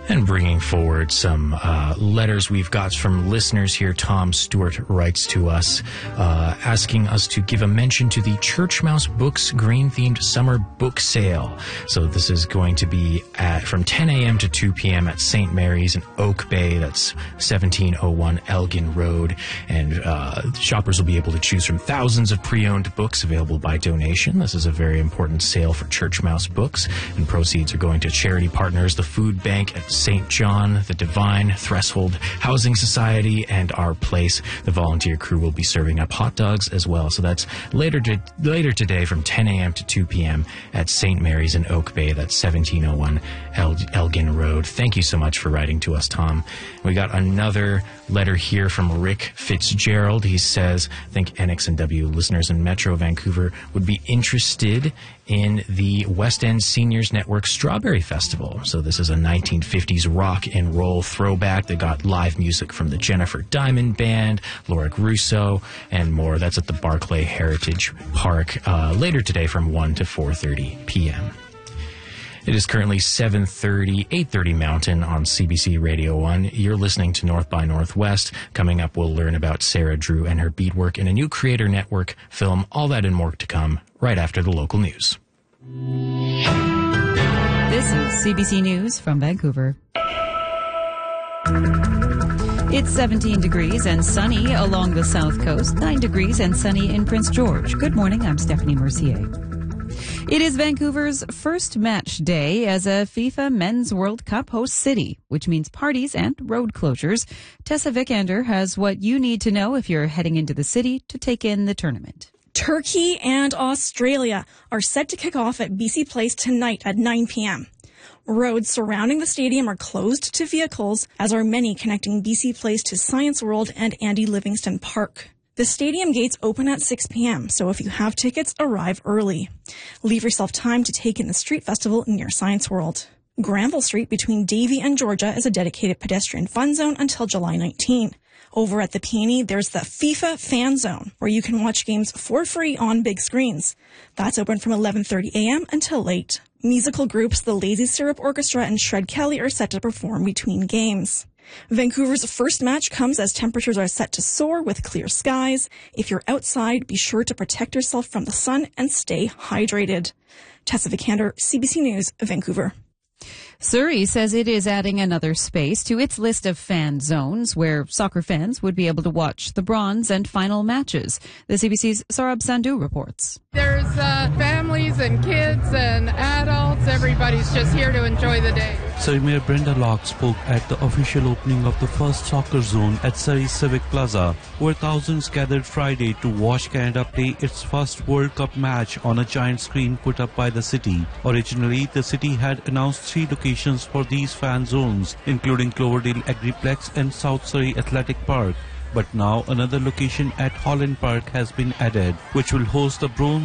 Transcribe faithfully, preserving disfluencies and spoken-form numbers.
And bringing forward some uh, letters we've got from listeners here. Tom Stewart writes to us, uh, asking us to give a mention to the Church Mouse Books green-themed summer book sale. So this is going to be at from ten a.m. to two p.m. at Saint Mary's in Oak Bay. That's seventeen oh one Elgin Road. And uh, shoppers will be able to choose from thousands of pre-owned books available by donation. This is a very important sale for Church Mouse Books, and proceeds are going to charity partners, the Food Bank at Saint John, the Divine Threshold Housing Society, and Our Place. The volunteer crew will be serving up hot dogs as well. So that's later to, later today from ten a.m. to two p.m. at Saint Mary's in Oak Bay. That's seventeen oh one El- Elgin Road. Thank you so much for writing to us, Tom. We got another letter here from Rick Fitzgerald. He says, I think N X N W listeners in Metro Vancouver would be interested in the West End Seniors Network Strawberry Festival. So this is a nineteen fifties rock and roll throwback. They got live music from the Jennifer Diamond Band, Lorik Russo, and more. That's at the Barclay Heritage Park uh, later today from one to four thirty p.m. It is currently seven thirty, eight thirty Mountain on C B C Radio one. You're listening to North by Northwest. Coming up, we'll learn about Sarah Drew and her beadwork in a new Creator Network film. All that and more to come right after the local news. This is C B C News from Vancouver. It's seventeen degrees and sunny along the south coast, nine degrees and sunny in Prince George. Good morning, I'm Stephanie Mercier. It is Vancouver's first match day as a FIFA Men's World Cup host city, which means parties and road closures. Tessa Vikander has what you need to know if you're heading into the city to take in the tournament. Turkey and Australia are set to kick off at B C Place tonight at nine p.m. Roads surrounding the stadium are closed to vehicles, as are many connecting B C Place to Science World and Andy Livingston Park. The stadium gates open at six p.m., so if you have tickets, arrive early. Leave yourself time to take in the street festival near Science World. Granville Street between Davie and Georgia is a dedicated pedestrian fun zone until July nineteenth. Over at the Peony, there's the FIFA Fan Zone, where you can watch games for free on big screens. That's open from eleven thirty a.m. until late. Musical groups the Lazy Syrup Orchestra and Shred Kelly are set to perform between games. Vancouver's first match comes as temperatures are set to soar with clear skies. If you're outside, be sure to protect yourself from the sun and stay hydrated. Tessa Vikander, C B C News, Vancouver. Surrey says it is adding another space to its list of fan zones where soccer fans would be able to watch the bronze and final matches. The C B C's Saurabh Sandhu reports. There's uh, families and kids and adults. Everybody's just here to enjoy the day. Surrey Mayor Brenda Locke spoke at the official opening of the first soccer zone at Surrey Civic Plaza, where thousands gathered Friday to watch Canada play its first World Cup match on a giant screen put up by the city. Originally, the city had announced three locations for these fan zones, including Cloverdale Agriplex and South Surrey Athletic Park. But now another location at Holland Park has been added, which will host the bronze